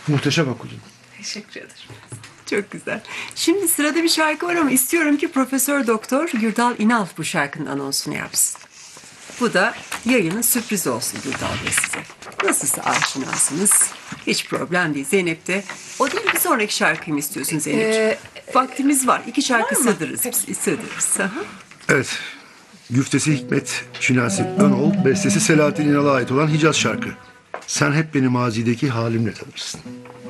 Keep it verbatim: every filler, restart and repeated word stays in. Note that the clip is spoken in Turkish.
Muhteşem okudun. Teşekkür ederim. Çok güzel. Şimdi sırada bir şarkı var ama istiyorum ki Profesör Doktor Gürdal İnal bu şarkının anonsunu yapsın. Bu da yayının sürprizi olsun Gürdal Bey size. Nasılsa aşinasınız. Hiç problem değil. Zeynep de. O değil bir sonraki şarkıyı mı istiyorsun Zeynep'ciğim? Ee, Vaktimiz var. İki şarkı var mı? sığdırırız. Biz, sığdırırız. Aha. Evet. Güftesi Hikmet Şinasi Önol, bestesi Selahattin İnal'a ait olan Hicaz şarkı. Sen hep beni mazideki halimle tanırsın.